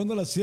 Bueno, a las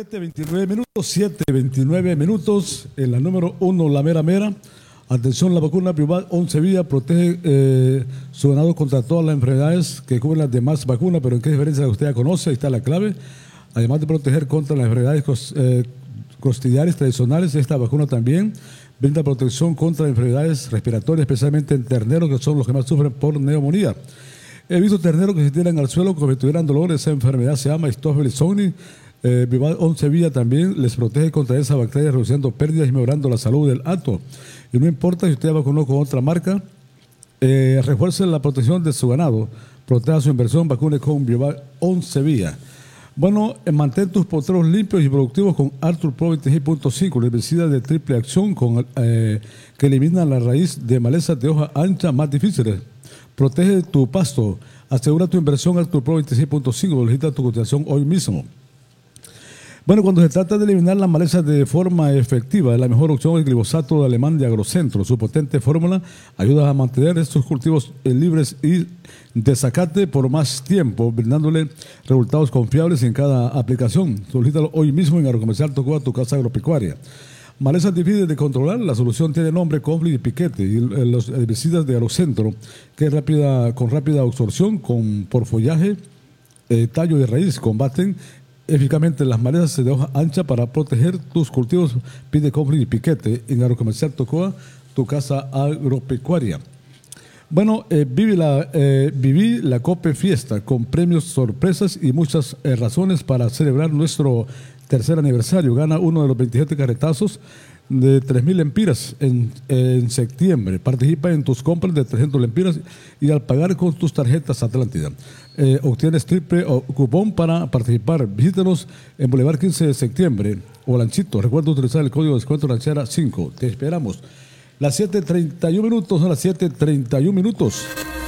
7:29 minutos, en la número 1, la mera mera. Atención, la vacuna Biovac 11 Vía protege su ganado contra todas las enfermedades que cubren las demás vacunas, pero ¿en qué diferencia usted ya conoce? Ahí está la clave. Además de proteger contra las enfermedades costidianas tradicionales, esta vacuna también brinda protección contra enfermedades respiratorias, especialmente en terneros, que son los que más sufren por neumonía. He visto terneros que se tiran al suelo como si tuvieran dolor. Esa enfermedad se llama Staphylococcus aureus. Biovac 11 Vía también les protege contra esa bacteria, reduciendo pérdidas y mejorando la salud del hato. Y no importa si usted vacunó con otra marca, refuerce la protección de su ganado, proteja su inversión, vacune con Biovac 11 Vía. Bueno, mantén tus potreros limpios y productivos con Arthur Pro 26.5, herbicidas de triple acción que eliminan la raíz de malezas de hoja ancha más difíciles. Protege tu pasto, asegura tu inversión Arthur Pro 26.5, solicita tu cotización hoy mismo. Bueno, cuando se trata de eliminar las malezas de forma efectiva, la mejor opción es el glifosato de alemán de Agrocentro. Su potente fórmula ayuda a mantener estos cultivos libres y de zacate por más tiempo, brindándole resultados confiables en cada aplicación. Solicítalo hoy mismo en Agrocomercial Tocoa, tu casa agropecuaria. Malezas difíciles de controlar, la solución tiene nombre, conflicto y piquete. Y los herbicidas de Agrocentro, que es con rápida absorción, por follaje, tallo y raíz, combaten eficazmente las malezas de hoja ancha para proteger tus cultivos. Pide conflicto y piquete en Agrocomercial Tocoa, tu casa agropecuaria. Bueno, viví la Cope Fiesta con premios, sorpresas y muchas razones para celebrar nuestro tercer aniversario. Gana uno de los 27 carretazos de 3.000 lempiras en septiembre. Participa en tus compras de 300 lempiras y al pagar con tus tarjetas Atlántida. Obtienes triple cupón para participar. Visítanos en Boulevard 15 de septiembre o Lanchito. Recuerda utilizar el código de descuento Lanchera 5. Te esperamos. Las 7:31 minutos, son las 7:31 minutos.